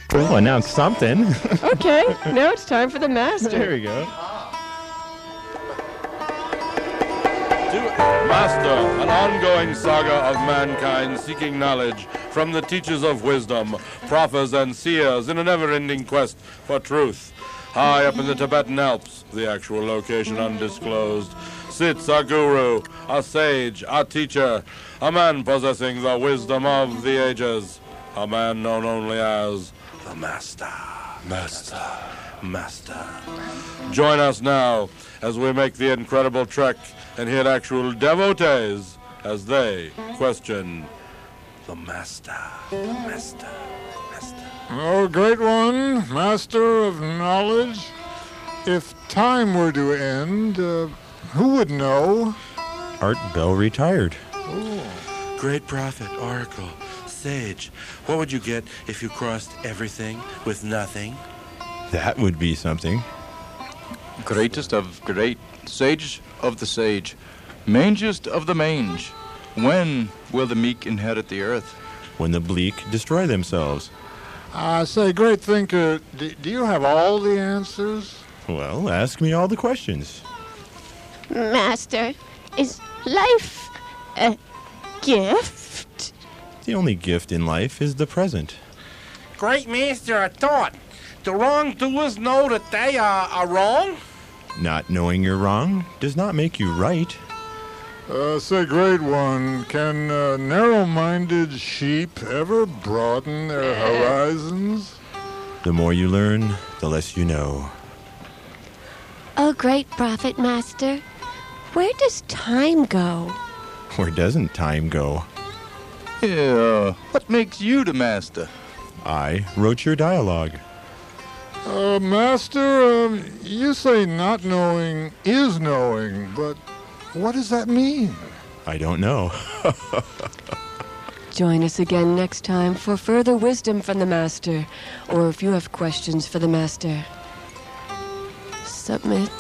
We'll announce something. Okay, now it's time for the master. There we go. Master, an ongoing saga of mankind seeking knowledge from the teachers of wisdom, prophets and seers in a never-ending quest for truth. High up in the Tibetan Alps, the actual location undisclosed, sits a guru, a sage, a teacher, a man possessing the wisdom of the ages, a man known only as the Master. Master. Join us now as we make the incredible trek and hear actual devotees as they question the Master. Oh, great one, Master of Knowledge. If time were to end, who would know? Art Bell retired. Great prophet, oracle, sage, what would you get if you crossed everything with nothing? That would be something. Greatest of great, sage of the sage, mangest of the mange. When will the meek inherit the earth? When the bleak destroy themselves. I say, great thinker, do you have all the answers? Well, ask me all the questions. Master, is life a gift? The only gift in life is the present. Great master of thought. The wrongdoers know that they are wrong? Not knowing you're wrong does not make you right. Say, great one, can narrow-minded sheep ever broaden their horizons? The more you learn, the less you know. Oh, great prophet, Master, where does time go? Where doesn't time go? Yeah, what makes you the master? I wrote your dialogue. Master, you say not knowing is knowing, but what does that mean? I don't know. Join us again next time for further wisdom from the Master, or if you have questions for the Master, submit.